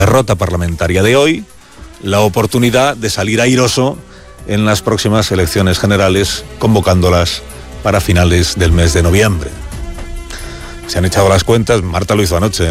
derrota parlamentaria de hoy, la oportunidad de salir airoso en las próximas elecciones generales, convocándolas para finales del mes de noviembre. Se han echado las cuentas, Marta lo hizo anoche,